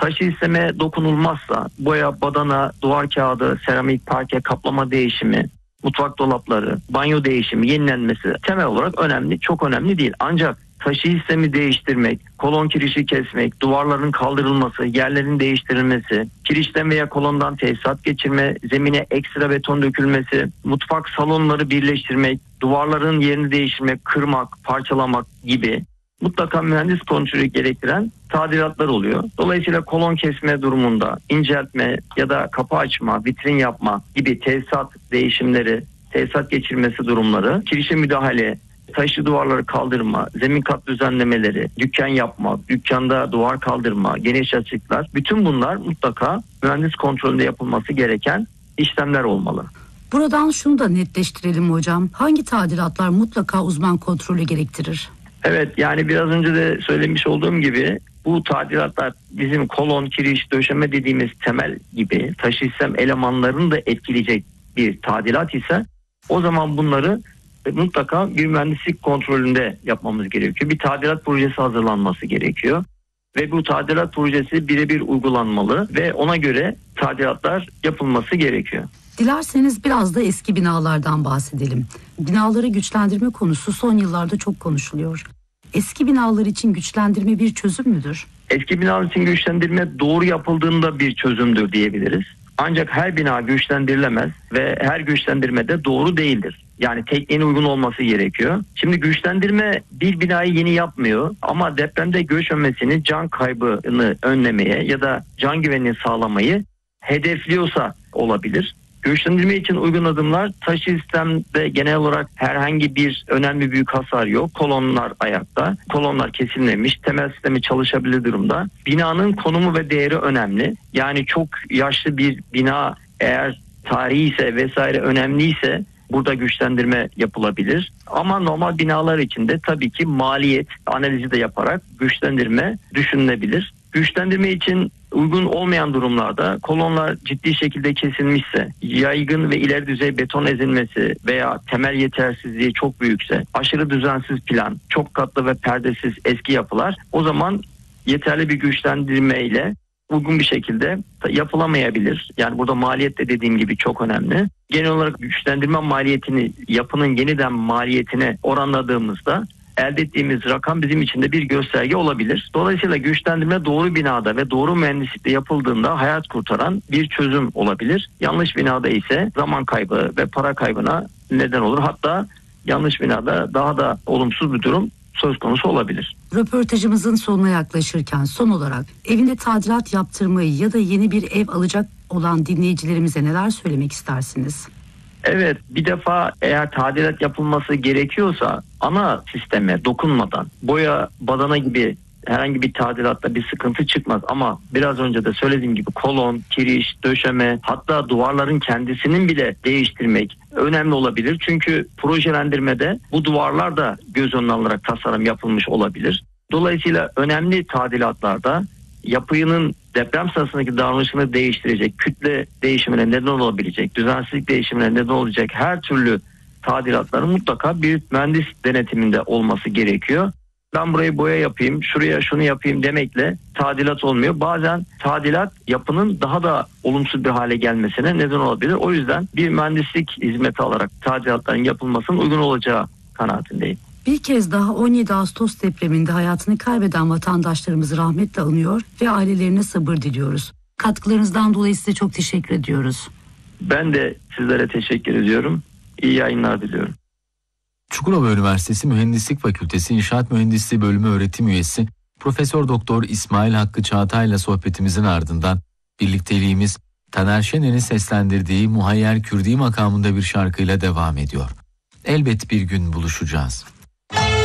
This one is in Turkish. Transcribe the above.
taşı işleme dokunulmazsa boya, badana, duvar kağıdı, seramik, parke, kaplama değişimi, mutfak dolapları, banyo değişimi, yenilenmesi temel olarak önemli, çok önemli değil. Ancak taşı işlemi değiştirmek, kolon kirişi kesmek, duvarların kaldırılması, yerlerin değiştirilmesi, kirişten veya kolondan tesisat geçirme, zemine ekstra beton dökülmesi, mutfak salonları birleştirmek, duvarların yerini değiştirmek, kırmak, parçalamak gibi mutlaka mühendis kontrolü gerektiren tadilatlar oluyor. Dolayısıyla kolon kesme durumunda inceltme ya da kapı açma, vitrin yapma gibi tesisat değişimleri, tesisat geçirmesi durumları, kirişe müdahale, taşlı duvarları kaldırma, zemin kat düzenlemeleri, dükkan yapma, dükkanda duvar kaldırma, geniş açıklar, bütün bunlar mutlaka mühendis kontrolünde yapılması gereken işlemler olmalı. Buradan şunu da netleştirelim hocam. Hangi tadilatlar mutlaka uzman kontrolü gerektirir? Evet, yani biraz önce de söylemiş olduğum gibi bu tadilatlar bizim kolon, kiriş, döşeme dediğimiz temel gibi taşı sistem elemanlarını da etkileyecek bir tadilat ise o zaman bunları mutlaka bir mühendislik kontrolünde yapmamız gerekiyor. Bir tadilat projesi hazırlanması gerekiyor. Ve bu tadilat projesi birebir uygulanmalı ve ona göre tadilatlar yapılması gerekiyor. Dilerseniz biraz da eski binalardan bahsedelim. Binaları güçlendirme konusu son yıllarda çok konuşuluyor. Eski binalar için güçlendirme bir çözüm müdür? Eski binalar için güçlendirme doğru yapıldığında bir çözümdür diyebiliriz. Ancak her bina güçlendirilemez ve her güçlendirme de doğru değildir. Yani tekniğine uygun olması gerekiyor. Şimdi güçlendirme bir binayı yeni yapmıyor ama depremde göçmemesini, can kaybını önlemeye ya da can güvenliğini sağlamayı hedefliyorsa olabilir. Güçlendirme için uygun adımlar, taşı sistemde genel olarak herhangi bir önemli büyük hasar yok. Kolonlar ayakta, kolonlar kesilmemiş, temel sistemi çalışabilir durumda. Binanın konumu ve değeri önemli. Yani çok yaşlı bir bina eğer tarihi ise vesaire önemliyse burada güçlendirme yapılabilir. Ama normal binalar için de tabii ki maliyet analizi de yaparak güçlendirme düşünülebilir. Güçlendirme için uygun olmayan durumlarda kolonlar ciddi şekilde kesilmişse, yaygın ve ileri düzey beton ezilmesi veya temel yetersizliği çok büyükse, aşırı düzensiz plan, çok katlı ve perdesiz eski yapılar, o zaman yeterli bir güçlendirme ile uygun bir şekilde yapılamayabilir. Yani burada maliyet de dediğim gibi çok önemli. Genel olarak güçlendirme maliyetini yapının yeniden maliyetine oranladığımızda elde ettiğimiz rakam bizim için de bir gösterge olabilir. Dolayısıyla güçlendirme doğru binada ve doğru mühendislikle yapıldığında hayat kurtaran bir çözüm olabilir. Yanlış binada ise zaman kaybı ve para kaybına neden olur. Hatta yanlış binada daha da olumsuz bir durum söz konusu olabilir. Röportajımızın sonuna yaklaşırken son olarak evinde tadilat yaptırmayı ya da yeni bir ev alacak olan dinleyicilerimize neler söylemek istersiniz? Evet, bir defa eğer tadilat yapılması gerekiyorsa ana sisteme dokunmadan boya, badana gibi herhangi bir tadilatta bir sıkıntı çıkmaz. Ama biraz önce de söylediğim gibi kolon, kiriş, döşeme, hatta duvarların kendisinin bile değiştirmek önemli olabilir. Çünkü projelendirmede bu duvarlar da göz önüne alınarak tasarım yapılmış olabilir. Dolayısıyla önemli tadilatlarda yapının deprem sırasındaki davranışını değiştirecek, kütle değişimine neden olabilecek, düzensizlik değişimine neden olacak her türlü tadilatların mutlaka bir mühendis denetiminde olması gerekiyor. Ben burayı boya yapayım, şuraya şunu yapayım demekle tadilat olmuyor. Bazen tadilat yapının daha da olumsuz bir hale gelmesine neden olabilir. O yüzden bir mühendislik hizmeti alarak tadilatların yapılmasının uygun olacağı kanaatindeyim. Bir kez daha 17 Ağustos depreminde hayatını kaybeden vatandaşlarımızı rahmetle anıyor ve ailelerine sabır diliyoruz. Katkılarınızdan dolayı size çok teşekkür ediyoruz. Ben de sizlere teşekkür ediyorum. İyi yayınlar diliyorum. Çukurova Üniversitesi Mühendislik Fakültesi İnşaat Mühendisliği Bölümü öğretim üyesi Profesör Doktor İsmail Hakkı Çağatay'la sohbetimizin ardından birlikteliğimiz Taner Şener'in seslendirdiği Muhayyer Kürdi makamında bir şarkıyla devam ediyor. Elbet bir gün buluşacağız.